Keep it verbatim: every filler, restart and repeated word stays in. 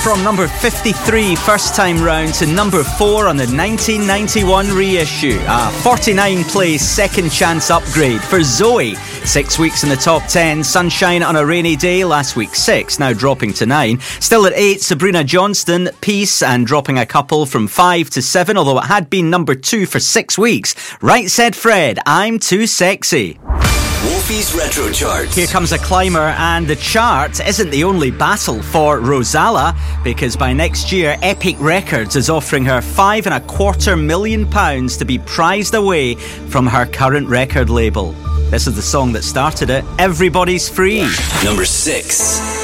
from number fifty-three first time round to number four on the nineteen ninety-one reissue. A forty-nine place second chance upgrade for Zoe. Six weeks in the top ten. Sunshine on a Rainy Day, last week six, now dropping to nine. Still at eight, Sabrina Johnston, Peace, and dropping a couple from five to seven, although it had been number two for six weeks. Right Said Fred, I'm Too Sexy. Wolfie's Retro Chart. Here comes a climber, and the chart isn't the only battle for Rosala, because by next year Epic Records is offering her five and a quarter million pounds to be prized away from her current record label. This is the song that started it. Everybody's Free. Number six.